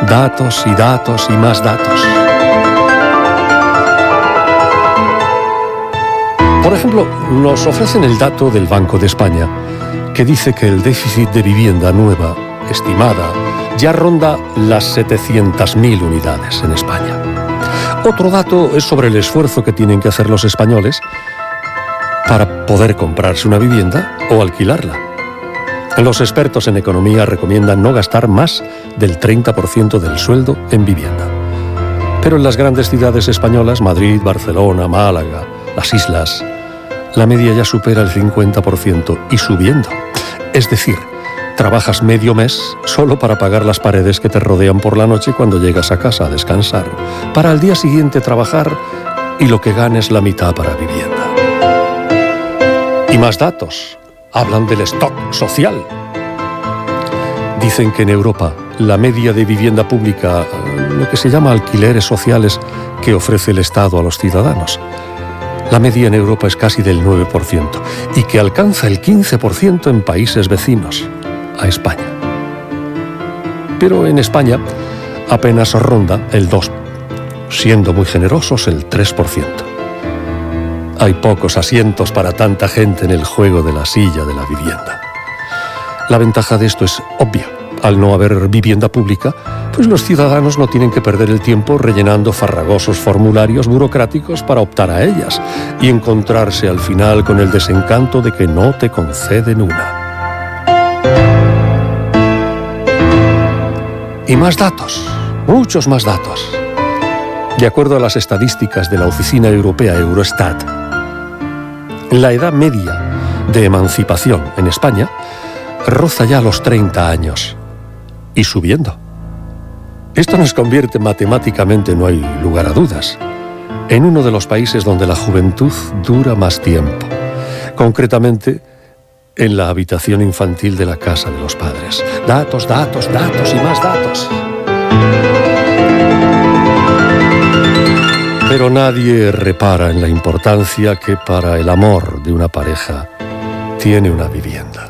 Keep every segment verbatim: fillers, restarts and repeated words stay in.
Datos y datos y más datos. Por ejemplo, nos ofrecen el dato del Banco de España, que dice que el déficit de vivienda nueva, estimada, ya ronda las setecientas mil unidades en España. Otro dato es sobre el esfuerzo que tienen que hacer los españoles para poder comprarse una vivienda o alquilarla. Los expertos en economía recomiendan no gastar más del treinta por ciento del sueldo en vivienda. Pero en las grandes ciudades españolas, Madrid, Barcelona, Málaga, las islas, la media ya supera el cincuenta por ciento y subiendo. Es decir, trabajas medio mes solo para pagar las paredes que te rodean por la noche cuando llegas a casa a descansar, para al día siguiente trabajar y lo que ganes la mitad para vivienda. Y más datos. Hablan del stock social. Dicen que en Europa la media de vivienda pública, lo que se llama alquileres sociales que ofrece el Estado a los ciudadanos, la media en Europa es casi del nueve por ciento y que alcanza el quince por ciento en países vecinos a España. Pero en España apenas ronda el dos por ciento, siendo muy generosos el tres por ciento. Hay pocos asientos para tanta gente en el juego de la silla de la vivienda. La ventaja de esto es obvia. Al no haber vivienda pública, pues los ciudadanos no tienen que perder el tiempo rellenando farragosos formularios burocráticos para optar a ellas y encontrarse al final con el desencanto de que no te conceden una. Y más datos, muchos más datos. De acuerdo a las estadísticas de la Oficina Europea Eurostat, la edad media de emancipación en España roza ya los treinta años y subiendo. Esto nos convierte matemáticamente, no hay lugar a dudas, en uno de los países donde la juventud dura más tiempo, concretamente en la habitación infantil de la casa de los padres. Datos, datos, datos y más datos. Pero nadie repara en la importancia que para el amor de una pareja tiene una vivienda.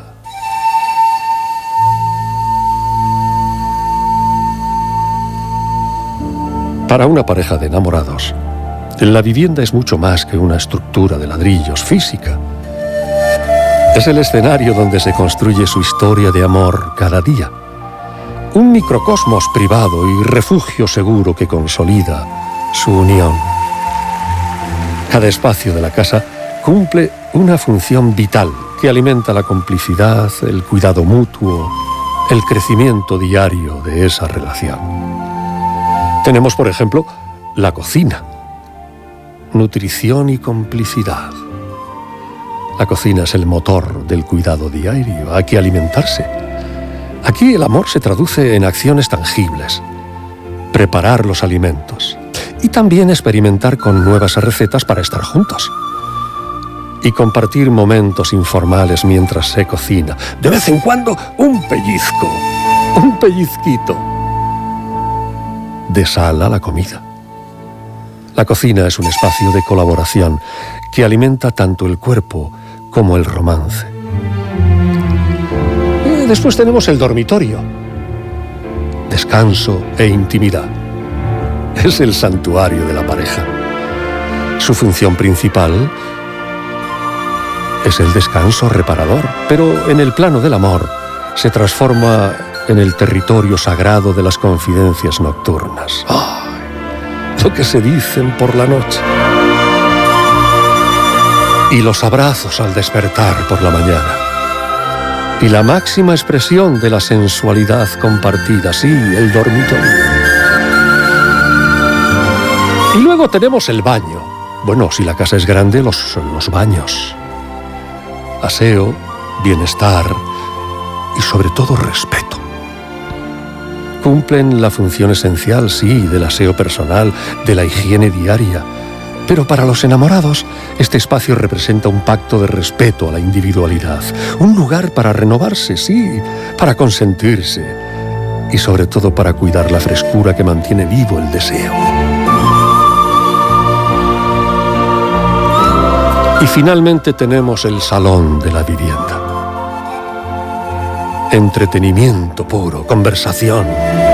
Para una pareja de enamorados, la vivienda es mucho más que una estructura de ladrillos física. Es el escenario donde se construye su historia de amor cada día. Un microcosmos privado y refugio seguro que consolida su unión. Cada espacio de la casa cumple una función vital que alimenta la complicidad, el cuidado mutuo, el crecimiento diario de esa relación. Tenemos, por ejemplo, la cocina. Nutrición y complicidad. La cocina es el motor del cuidado diario, hay que alimentarse. Aquí el amor se traduce en acciones tangibles. Preparar los alimentos. Y también experimentar con nuevas recetas para estar juntos. Y compartir momentos informales mientras se cocina. De vez en cuando, un pellizco, un pellizquito de sal a la comida. La cocina es un espacio de colaboración que alimenta tanto el cuerpo como el romance. Y después tenemos el dormitorio. Descanso e intimidad. Es el santuario de la pareja. Su función principal es el descanso reparador, pero en el plano del amor se transforma en el territorio sagrado de las confidencias nocturnas. ¡Ay! Lo que se dicen por la noche. Y los abrazos al despertar por la mañana. Y la máxima expresión de la sensualidad compartida, sí, el dormitorio. Y luego tenemos el baño. Bueno, si la casa es grande, los, los baños. Aseo, bienestar y sobre todo respeto. Cumplen la función esencial, sí, del aseo personal, de la higiene diaria. Pero para los enamorados, este espacio representa un pacto de respeto a la individualidad. Un lugar para renovarse, sí, para consentirse. Y sobre todo para cuidar la frescura que mantiene vivo el deseo. Y finalmente tenemos el salón de la vivienda. Entretenimiento puro, conversación.